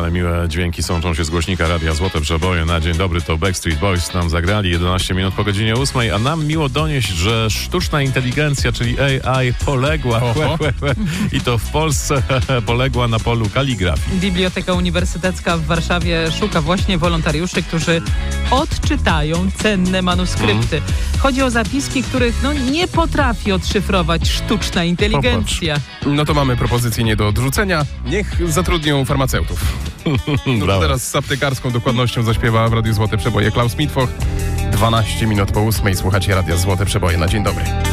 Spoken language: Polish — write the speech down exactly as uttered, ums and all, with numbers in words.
same miłe dźwięki sączą się z głośnika Radia Złote Przeboje. Na dzień dobry to Backstreet Boys nam zagrali jedenaście minut po godzinie ósmej, a nam miło donieść, że sztuczna inteligencja, czyli A I, poległa i to w Polsce poległa na polu kaligrafii. Biblioteka Uniwersytecka w Warszawie szuka właśnie wolontariuszy, którzy odczytają cenne manuskrypty. Mm. Chodzi o zapiski, których no, nie potrafi odszyfrować sztuczna inteligencja. Popatrz. No to mamy propozycję nie do odrzucenia. Niech zatrudnią farmaceutów. No to teraz z aptekarską dokładnością zaśpiewa w Radiu Złote Przeboje Klaus Mitwoch. dwanaście minut po ósmej słuchacie Radia Złote Przeboje. Na dzień dobry.